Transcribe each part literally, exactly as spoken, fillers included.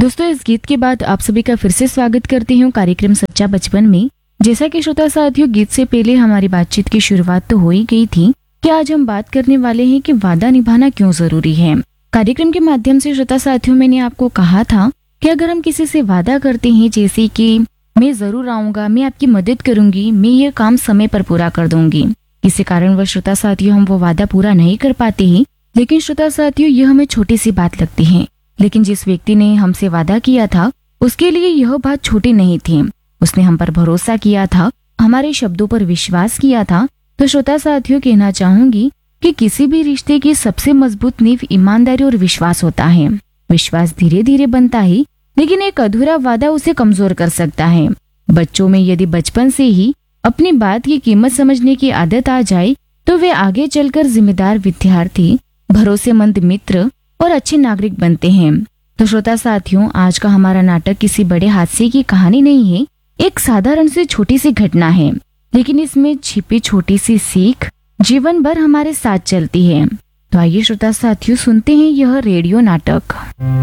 दोस्तों, इस गीत के बाद आप सभी का फिर से स्वागत करती हूँ कार्यक्रम सच्चा बचपन में। जैसा कि श्रोता साथियों, गीत से पहले हमारी बातचीत की शुरुआत तो हो ही गई थी कि आज हम बात करने वाले हैं कि वादा निभाना क्यों जरूरी है। कार्यक्रम के माध्यम से श्रोता साथियों, मैंने आपको कहा था कि अगर हम किसी से वादा करते हैं, जैसे कि मैं जरूर आऊंगा, मैं आपकी मदद करूंगी, मैं ये काम समय पर पूरा कर दूंगी, किसी कारण वह श्रोता साथियों हम वो वादा पूरा नहीं कर पाते हैं। लेकिन श्रोता साथियों, यह हमें छोटी सी बात लगती है, लेकिन जिस व्यक्ति ने हमसे वादा किया था उसके लिए यह बात छोटी नहीं थी। उसने हम पर भरोसा किया था, हमारे शब्दों पर विश्वास किया था। तो श्रोता साथियों, कहना चाहूंगी कि किसी भी रिश्ते की सबसे मजबूत नींव ईमानदारी और विश्वास होता है। विश्वास धीरे धीरे बनता है, लेकिन एक अधूरा वादा उसे कमजोर कर सकता है। बच्चों में यदि बचपन से ही अपनी बात की कीमत समझने की आदत आ जाए तो वे आगे चलकर जिम्मेदार विद्यार्थी, भरोसेमंद मित्र और अच्छे नागरिक बनते हैं। तो श्रोता साथियों, आज का हमारा नाटक किसी बड़े हादसे की कहानी नहीं है, एक साधारण सी छोटी सी घटना है, लेकिन इसमें छिपी छोटी सी सीख जीवन भर हमारे साथ चलती है। तो आइए श्रोता साथियों, सुनते हैं यह रेडियो नाटक।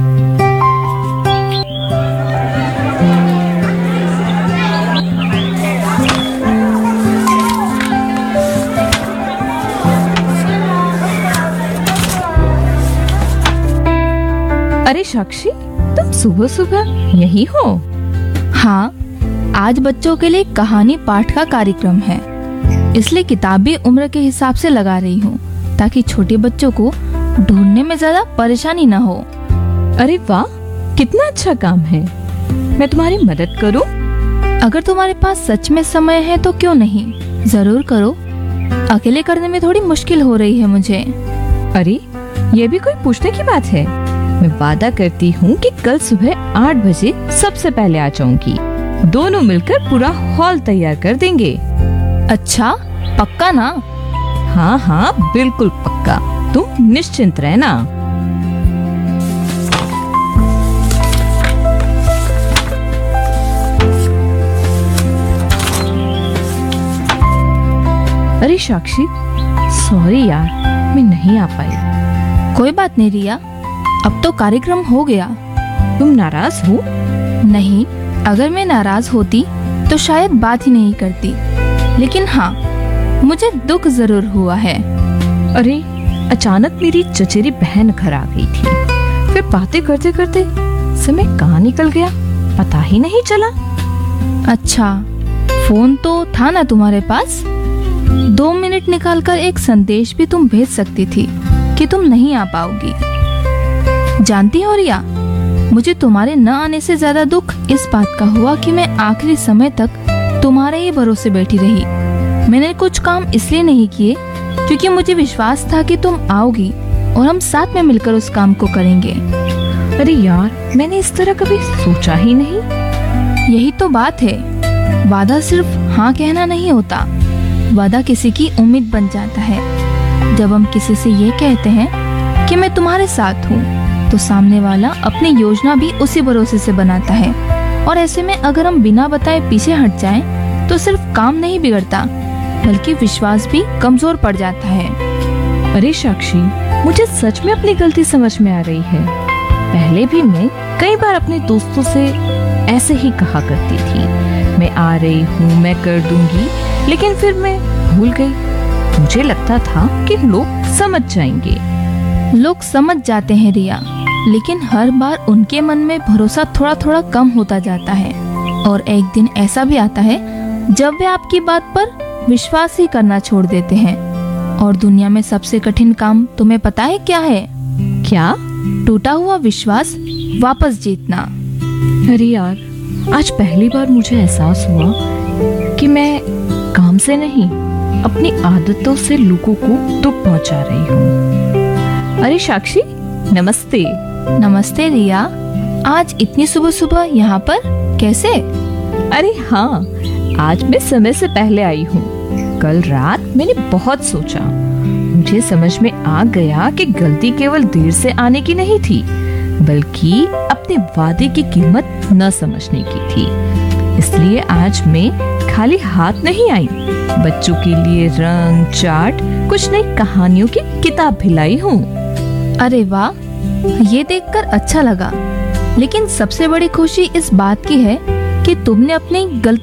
अरे साक्षी, तुम सुबह सुबह यही हो? हाँ, आज बच्चों के लिए कहानी पाठ का कार्यक्रम है, इसलिए किताबी उम्र के हिसाब से लगा रही हूँ ताकि छोटे बच्चों को ढूंढने में ज्यादा परेशानी न हो। अरे वाह, कितना अच्छा काम है। मैं तुम्हारी मदद करूँ? अगर तुम्हारे पास सच में समय है तो क्यों नहीं, जरूर करो। अकेले करने में थोड़ी मुश्किल हो रही है मुझे। अरे ये भी कोई पूछने की बात है। मैं वादा करती हूँ कि कल सुबह आठ बजे सबसे पहले आ जाऊंगी। दोनों मिलकर पूरा हॉल तैयार कर देंगे। अच्छा, पक्का ना? हाँ हाँ, बिल्कुल पक्का, तुम निश्चिंत रहना। अरे साक्षी, सॉरी यार, मैं नहीं आ पाई। कोई बात नहीं रिया, अब तो कार्यक्रम हो गया। तुम नाराज हो? नहीं, अगर मैं नाराज होती तो शायद बात ही नहीं करती, लेकिन हाँ, मुझे दुख जरूर हुआ है। अरे अचानक मेरी चचेरी बहन घर आ गई थी, फिर बातें करते करते समय कहाँ निकल गया पता ही नहीं चला। अच्छा, फोन तो था ना तुम्हारे पास? दो मिनट निकालकर एक संदेश भी तुम भेज सकती थी कि तुम नहीं आ पाओगी। जानती हो रिया, मुझे तुम्हारे न आने से ज्यादा दुख इस बात का हुआ कि मैं आखिरी समय तक तुम्हारे ही भरोसे बैठी रही। मैंने कुछ काम इसलिए नहीं किए क्योंकि मुझे विश्वास था कि तुम आओगी और हम साथ में मिलकर उस काम को करेंगे। अरे यार, मैंने इस तरह कभी सोचा ही नहीं। यही तो बात है, वादा सिर्फ हाँ कहना नहीं होता, वादा किसी की उम्मीद बन जाता है। जब हम किसी से ये कहते हैं कि मैं तुम्हारे साथ हूँ, तो सामने वाला अपनी योजना भी उसी भरोसे से बनाता है। और ऐसे में अगर हम बिना बताए पीछे हट जाएं, तो सिर्फ काम नहीं बिगड़ता, बल्कि विश्वास भी कमजोर पड़ जाता है। अरे साक्षी, मुझे सच में अपनी गलती समझ में आ रही है। पहले भी मैं कई बार अपने दोस्तों से ऐसे ही कहा करती थी, मैं आ रही हूँ, मैं कर दूंगी, लेकिन फिर मैं भूल गई। मुझे लगता था कि लोग समझ जाएंगे। लोग समझ जाते हैं रिया, लेकिन हर बार उनके मन में भरोसा थोड़ा थोड़ा कम होता जाता है। और एक दिन ऐसा भी आता है जब वे आपकी बात पर विश्वास ही करना छोड़ देते हैं। और दुनिया में सबसे कठिन काम तुम्हें पता है क्या है? क्या? टूटा हुआ विश्वास वापस जीतना। अरे यार, आज पहली बार मुझे एहसास हुआ कि मैं काम से नहीं, अपनी आदतों से लोगों को दुख पहुंचा रही हूँ। अरे साक्षी, नमस्ते। नमस्ते रिया, आज इतनी सुबह सुबह यहाँ पर कैसे? अरे हाँ, आज मैं समय से पहले आई हूँ। कल रात मैंने बहुत सोचा, मुझे समझ में आ गया कि गलती केवल देर से आने की नहीं थी, बल्कि अपने वादे की कीमत न समझने की थी। इसलिए आज मैं खाली हाथ नहीं आई, बच्चों के लिए रंग, चार्ट, कुछ नई कहानियों की किताब भी लाई हूँ। अरे वाह, ये देखकर अच्छा लगा। लेकिन सबसे बड़ी खुशी इस बात की है कि तुमने अपनी गलती